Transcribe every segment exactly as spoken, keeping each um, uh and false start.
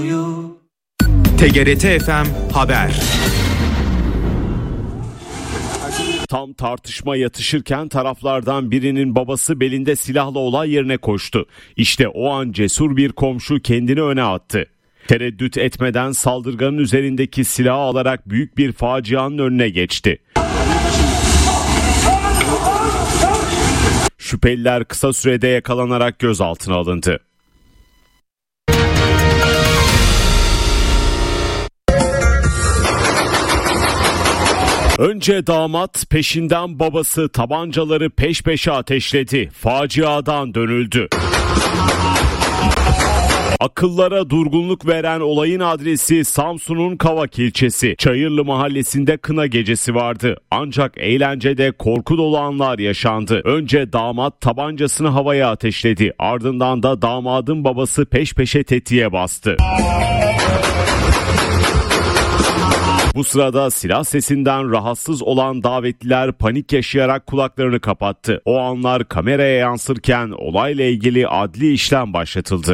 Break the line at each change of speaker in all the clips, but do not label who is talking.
T G R T F M Haber.
Tam tartışma yatışırken taraflardan birinin babası belinde silahla olay yerine koştu. İşte o an cesur bir komşu kendini öne attı. Tereddüt etmeden saldırganın üzerindeki silahı alarak büyük bir facianın önüne geçti. Şüpheliler kısa sürede yakalanarak gözaltına alındı. Önce damat, peşinden babası tabancaları peş peşe ateşledi. Faciadan dönüldü. Akıllara durgunluk veren olayın adresi Samsun'un Kavak ilçesi. Çayırlı mahallesinde kına gecesi vardı. Ancak eğlencede korku dolu anlar yaşandı. Önce damat tabancasını havaya ateşledi. Ardından da damadın babası peş peşe tetiğe bastı. Bu sırada silah sesinden rahatsız olan davetliler panik yaşayarak kulaklarını kapattı. O anlar kameraya yansırken olayla ilgili adli işlem başlatıldı.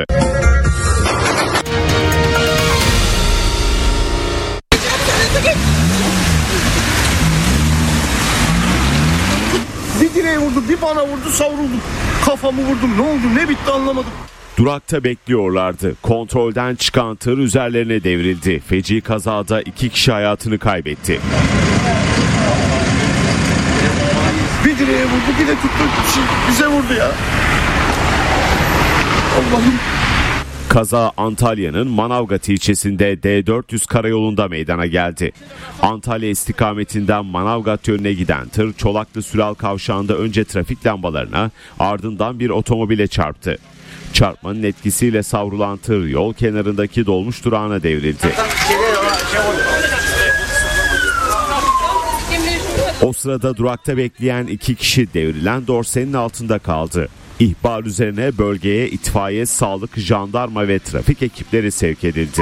Bir direğe vurdu, bir bana vurdu, savruldum. Kafamı vurdum, ne oldu, ne bitti anlamadım.
Durakta bekliyorlardı. Kontrolden çıkan tır üzerlerine devrildi. Feci kazada iki kişi hayatını kaybetti.
Bir direğe vurdu, bir de tuttu, bize vurdu ya. Allah'ım.
Kaza Antalya'nın Manavgat ilçesinde D dört yüz karayolunda meydana geldi. Antalya istikametinden Manavgat yönüne giden tır Çolaklı Süral kavşağında önce trafik lambalarına, ardından bir otomobile çarptı. Çarpmanın etkisiyle savrulan tır yol kenarındaki dolmuş durağına devrildi. O sırada durakta bekleyen iki kişi devrilen dorsenin altında kaldı. İhbar üzerine bölgeye itfaiye, sağlık, jandarma ve trafik ekipleri sevk edildi.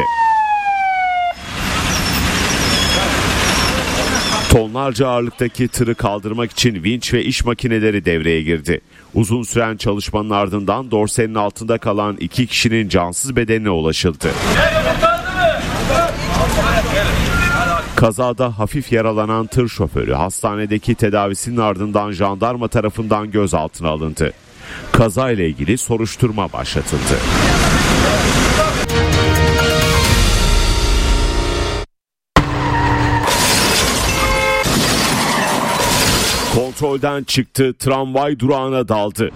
Tonlarca ağırlıktaki tırı kaldırmak için vinç ve iş makineleri devreye girdi. Uzun süren çalışmanın ardından dorsenin altında kalan iki kişinin cansız bedenine ulaşıldı. Kazada hafif yaralanan tır şoförü hastanedeki tedavisinin ardından jandarma tarafından gözaltına alındı. Kazayla ilgili soruşturma başlatıldı. Kontrolden çıktı, tramvay durağına daldı.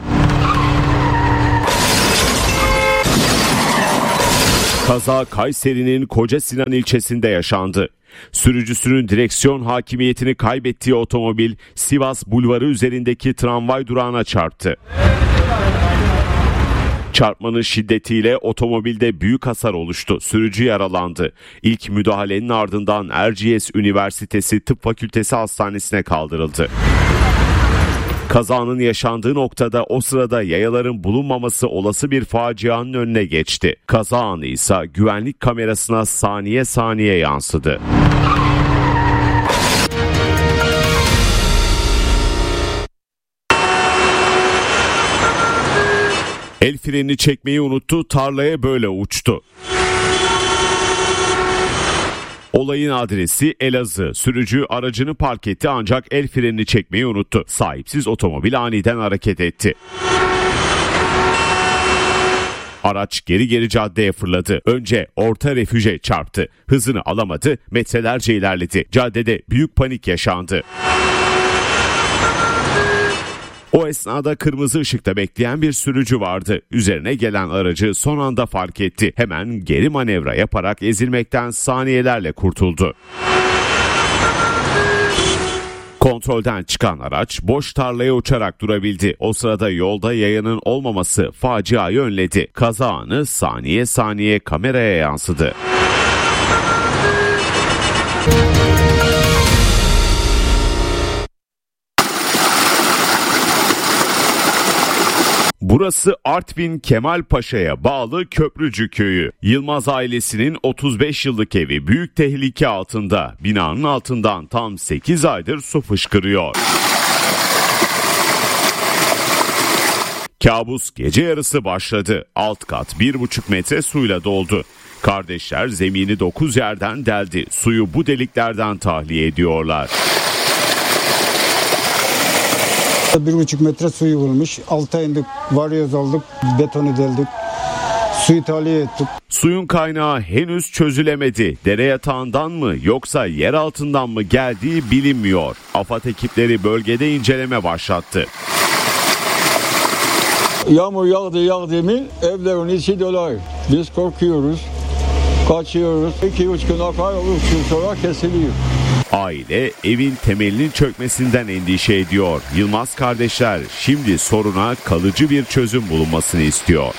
Kaza Kayseri'nin Kocasinan ilçesinde yaşandı. Sürücüsünün direksiyon hakimiyetini kaybettiği otomobil Sivas Bulvarı üzerindeki tramvay durağına çarptı. Çarpmanın şiddetiyle otomobilde büyük hasar oluştu. Sürücü yaralandı. İlk müdahalenin ardından Erciyes Üniversitesi Tıp Fakültesi Hastanesi'ne kaldırıldı. Kazanın yaşandığı noktada o sırada yayaların bulunmaması olası bir facianın önüne geçti. Kaza anı ise güvenlik kamerasına saniye saniye yansıdı. El frenini çekmeyi unuttu, tarlaya böyle uçtu. Olayın adresi Elazığ. Sürücü aracını park etti ancak el frenini çekmeyi unuttu. Sahipsiz otomobil aniden hareket etti. Araç geri geri caddeye fırladı. Önce orta refüje çarptı. Hızını alamadı, metrelerce ilerledi. Caddede büyük panik yaşandı. O esnada kırmızı ışıkta bekleyen bir sürücü vardı. Üzerine gelen aracı son anda fark etti. Hemen geri manevra yaparak ezilmekten saniyelerle kurtuldu. Kontrolden çıkan araç boş tarlaya uçarak durabildi. O sırada yolda yayanın olmaması faciayı önledi. Kaza anı saniye saniye kameraya yansıdı. Burası Artvin Kemalpaşa'ya bağlı Köprücü Köyü. Yılmaz ailesinin otuz beş yıllık evi büyük tehlike altında. Binanın altından tam sekiz aydır su fışkırıyor. Kabus gece yarısı başladı. Alt kat bir buçuk metre suyla doldu. Kardeşler zemini dokuz yerden deldi. Suyu bu deliklerden tahliye ediyorlar.
Bir buçuk metre suyu bulmuş. Alta indik, varyoz aldık, betonu deldik. Suyu tahliye ettik.
Suyun kaynağı henüz çözülemedi. Dere yatağından mı yoksa yer altından mı geldiği bilinmiyor. AFAD ekipleri bölgede inceleme başlattı.
Yağmur yağdı yağdı mı evlerin içi dolar. Biz korkuyoruz, kaçıyoruz. iki üç gün akar, üç gün sonra kesiliyor.
Aile evin temelinin çökmesinden endişe ediyor. Yılmaz kardeşler şimdi soruna kalıcı bir çözüm bulunmasını istiyor.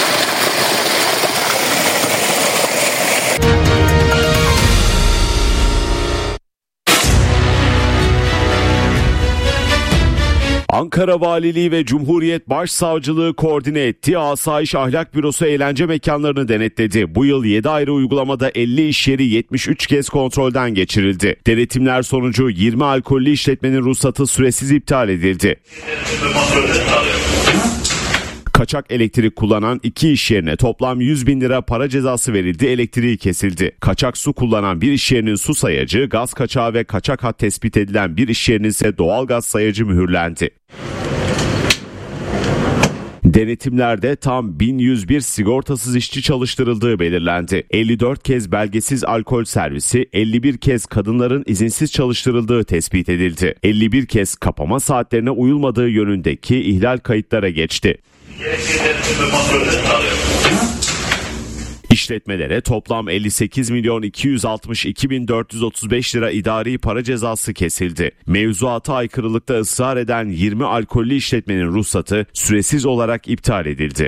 Ankara Valiliği ve Cumhuriyet Başsavcılığı koordine ettiği Asayiş Ahlak Bürosu eğlence mekanlarını denetledi. Bu yıl yedi ayrı uygulamada elli iş yeri yetmiş üç kez kontrolden geçirildi. Denetimler sonucu yirmi alkollü işletmenin ruhsatı süresiz iptal edildi. Kaçak elektrik kullanan iki iş yerine toplam yüz bin lira para cezası verildi, elektriği kesildi. Kaçak su kullanan bir iş yerinin su sayacı, gaz kaçağı ve kaçak hat tespit edilen bir iş yerinin ise doğal gaz sayacı mühürlendi. Denetimlerde tam bin yüz bir sigortasız işçi çalıştırıldığı belirlendi. elli dört kez belgesiz alkol servisi, elli bir kez kadınların izinsiz çalıştırıldığı tespit edildi. elli bir kez kapama saatlerine uyulmadığı yönündeki ihlal kayıtlara geçti. İşletmelere toplam elli sekiz milyon iki yüz altmış iki bin dört yüz otuz beş lira idari para cezası kesildi. Mevzuata aykırılıkta ısrar eden yirmi alkollü işletmenin ruhsatı süresiz olarak iptal edildi.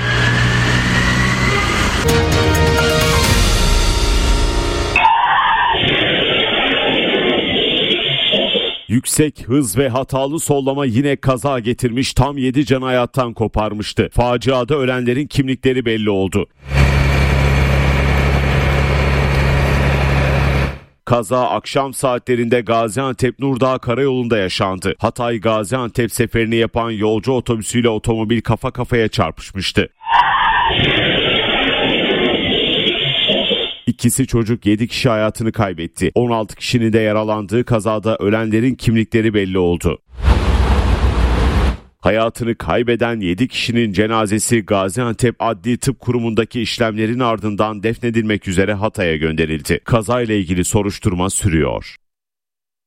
Yüksek hız ve hatalı sollama yine kaza getirmiş, tam yedi canı hayattan koparmıştı. Faciada ölenlerin kimlikleri belli oldu. Kaza akşam saatlerinde Gaziantep Nurdağ Karayolu'nda yaşandı. Hatay-Gaziantep seferini yapan yolcu otobüsüyle otomobil kafa kafaya çarpışmıştı. İkisi çocuk, yedi kişi hayatını kaybetti. on altı kişinin de yaralandığı kazada ölenlerin kimlikleri belli oldu. Hayatını kaybeden yedi kişinin cenazesi Gaziantep Adli Tıp Kurumu'ndaki işlemlerin ardından defnedilmek üzere Hatay'a gönderildi. Kazayla ilgili soruşturma sürüyor.